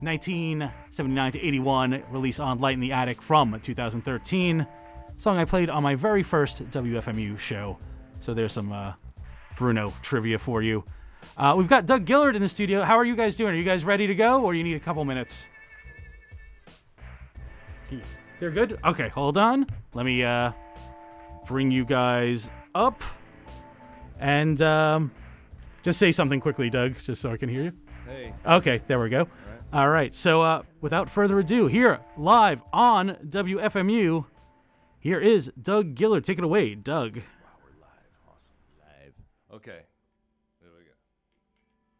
1979 to 81, release on Light in the Attic from 2013. Song I played on my very first WFMU show. So there's some Bruno trivia for you. We've got Doug Gillard in the studio. How are you guys doing? Are you guys ready to go, or you need a couple minutes? They're good? Okay, hold on. Let me bring you guys up. And just say something quickly, Doug, just so I can hear you. Hey. Okay, there we go. All right, so without further ado, here, live on WFMU, here is Doug Gillard. Take it away, Doug. Wow, we're live. Awesome. Live. Okay.